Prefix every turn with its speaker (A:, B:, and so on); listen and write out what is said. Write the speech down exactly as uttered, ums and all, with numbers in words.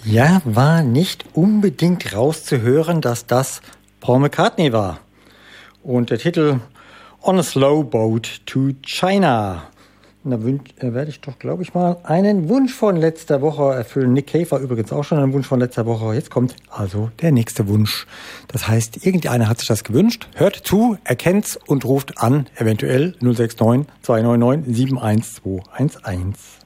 A: Ja, war nicht unbedingt rauszuhören, dass das Paul McCartney war. Und der Titel On a Slow Boat to China. Und da wünsch, äh, werde ich doch, glaube ich, mal einen Wunsch von letzter Woche erfüllen. Nick Cave war übrigens auch schon ein Wunsch von letzter Woche. Jetzt kommt also der nächste Wunsch. Das heißt, irgendeiner hat sich das gewünscht. Hört zu, erkennt's und ruft an, eventuell null sechs neun zwei neun neun sieben eins zwei eins eins.